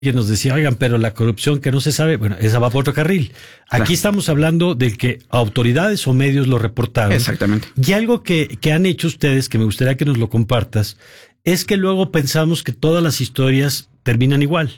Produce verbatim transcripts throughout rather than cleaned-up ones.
que nos decía, oigan, pero la corrupción que no se sabe, bueno, esa va por otro carril. Aquí claro. Estamos hablando de que autoridades o medios lo reportaron. Exactamente. Y algo que, que han hecho ustedes, que me gustaría que nos lo compartas, es que luego pensamos que todas las historias terminan igual.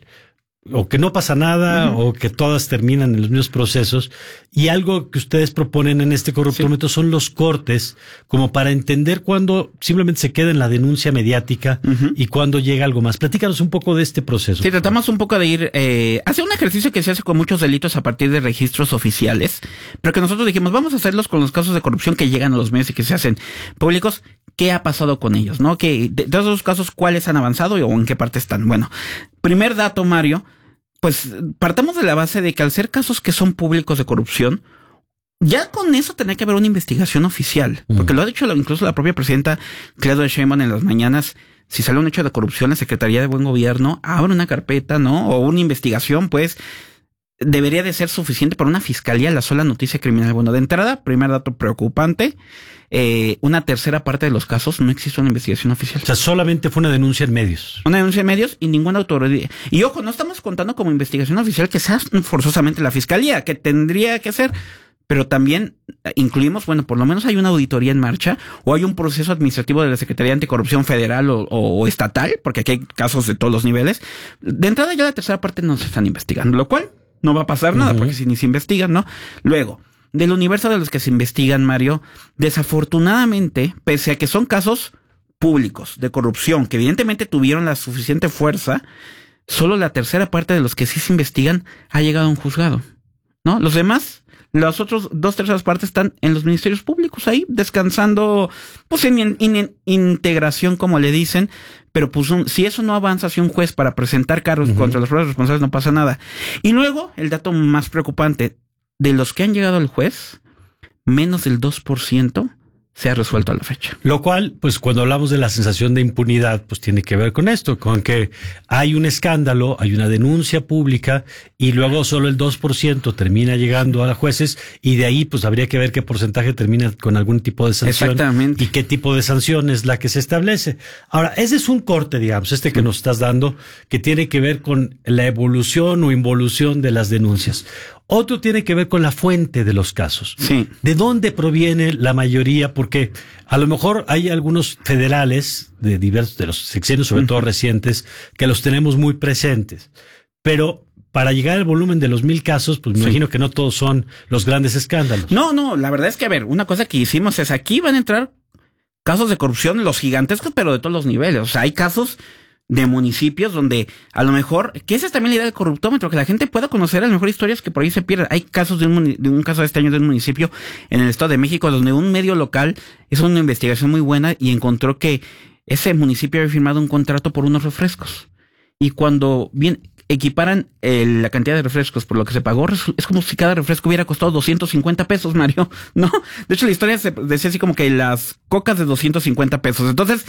O que no pasa nada, uh-huh. o que todas terminan en los mismos procesos. Y algo que ustedes proponen en este corruptómetro sí. son los cortes, como para entender cuándo simplemente se queda en la denuncia mediática uh-huh. y cuándo llega algo más. Platícanos un poco de este proceso. Sí, tratamos un poco de ir, eh, hacer un ejercicio que se hace con muchos delitos a partir de registros oficiales, pero que nosotros dijimos, vamos a hacerlos con los casos de corrupción que llegan a los medios y que se hacen públicos. ¿Qué ha pasado con ellos? ¿No? Que de, de todos los casos, ¿cuáles han avanzado o en qué parte están? Bueno, primer dato, Mario, pues partamos de la base de que al ser casos que son públicos de corrupción, ya con eso tenía que haber una investigación oficial, mm. porque lo ha dicho la, incluso la propia presidenta Claudia Sheinbaum en las mañanas. Si sale un hecho de corrupción, la Secretaría de Buen Gobierno abre una carpeta, ¿no? O una investigación, pues debería de ser suficiente para una fiscalía la sola noticia criminal. Bueno, de entrada, primer dato preocupante, eh, una tercera parte de los casos no existe una investigación oficial. O sea, solamente fue una denuncia en medios. Una denuncia en medios y ninguna autoridad. Y ojo, no estamos contando como investigación oficial que sea forzosamente la fiscalía, que tendría que ser, pero también incluimos, bueno, por lo menos hay una auditoría en marcha o hay un proceso administrativo de la Secretaría Anticorrupción Federal o, o, o estatal, porque aquí hay casos de todos los niveles. De entrada ya la tercera parte no se están investigando, lo cual no va a pasar nada, uh-huh. porque si ni se investigan, ¿no? Luego, del universo de los que se investigan, Mario, desafortunadamente, pese a que son casos públicos de corrupción, que evidentemente tuvieron la suficiente fuerza, solo la tercera parte de los que sí se investigan ha llegado a un juzgado, ¿no? Los demás, las otras dos terceras partes están en los ministerios públicos ahí, descansando, pues en, en, en integración, como le dicen, pero pues un, si eso no avanza hacia un juez para presentar cargos uh-huh. contra los propios responsables, no pasa nada. Y luego, el dato más preocupante, de los que han llegado al juez, menos del dos por ciento se ha resuelto a la fecha. Lo cual, pues cuando hablamos de la sensación de impunidad, pues tiene que ver con esto, con que hay un escándalo, hay una denuncia pública y luego solo el dos por ciento termina llegando a los jueces y de ahí pues habría que ver qué porcentaje termina con algún tipo de sanción. Exactamente. Y qué tipo de sanción es la que se establece. Ahora, ese es un corte, digamos, este que nos estás dando, que tiene que ver con la evolución o involución de las denuncias. Otro tiene que ver con la fuente de los casos. Sí. ¿De dónde proviene la mayoría? Porque a lo mejor hay algunos federales de diversos, de los sexenios, sobre uh-huh. todo recientes, que los tenemos muy presentes. Pero para llegar al volumen de los mil casos, pues me sí. imagino que no todos son los grandes escándalos. No, no, la verdad es que, a ver, una cosa que hicimos es aquí van a entrar casos de corrupción, los gigantescos, pero de todos los niveles. O sea, hay casos de municipios donde a lo mejor, que esa es también la idea del corruptómetro, que la gente pueda conocer a lo mejor historias que por ahí se pierden. Hay casos de un, de un caso de este año de un municipio en el Estado de México donde un medio local hizo una investigación muy buena y encontró que ese municipio había firmado un contrato por unos refrescos. Y cuando bien equiparan eh, la cantidad de refrescos por lo que se pagó, es como si cada refresco hubiera costado doscientos cincuenta pesos, Mario, ¿no? De hecho, la historia se decía así como que las cocas de doscientos cincuenta pesos. Entonces,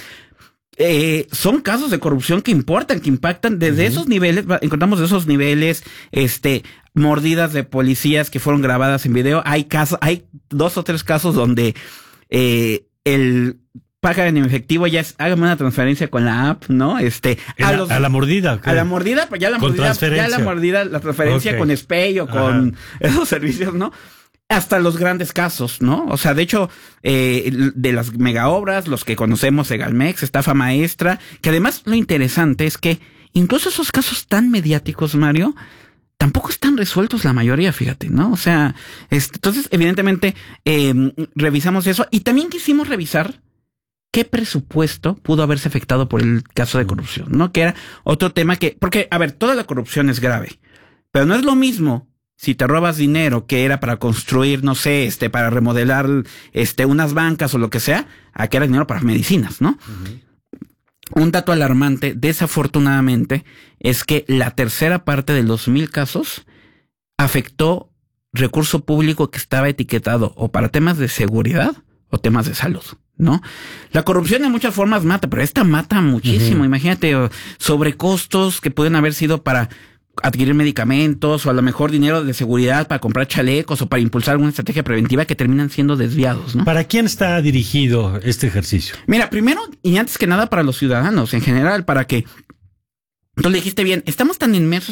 Eh, son casos de corrupción que importan, que impactan desde uh-huh. esos niveles, encontramos de esos niveles, este, mordidas de policías que fueron grabadas en video. Hay casos, hay dos o tres casos donde, eh, el paga en efectivo ya es, hágame una transferencia con la app, ¿no? Este, a, los, a la mordida. ¿qué? A la mordida, pues ya la con mordida, ya la mordida, la transferencia okay. con Spay o con Ajá. esos servicios, ¿no? Hasta los grandes casos, ¿no? O sea, de hecho, eh, de las mega obras, los que conocemos, Egalmex, estafa maestra, que además lo interesante es que incluso esos casos tan mediáticos, Mario, tampoco están resueltos la mayoría, fíjate, ¿no? O sea, este, entonces, evidentemente, eh, revisamos eso y también quisimos revisar qué presupuesto pudo haberse afectado por el caso de corrupción, ¿no? Que era otro tema que, porque, a ver, toda la corrupción es grave, pero no es lo mismo si te robas dinero que era para construir, no sé, este, para remodelar, este, unas bancas o lo que sea, a que era dinero para medicinas, ¿no? Uh-huh. Un dato alarmante, desafortunadamente, es que la tercera parte de los mil casos afectó recurso público que estaba etiquetado o para temas de seguridad o temas de salud, ¿no? La corrupción de muchas formas mata, pero esta mata muchísimo. Uh-huh. Imagínate, sobrecostos que pueden haber sido para adquirir medicamentos o a lo mejor dinero de seguridad para comprar chalecos o para impulsar alguna estrategia preventiva que terminan siendo desviados, ¿no? ¿Para quién está dirigido este ejercicio? Mira, primero y antes que nada para los ciudadanos en general, para que Entonces le dijiste bien, estamos tan inmersos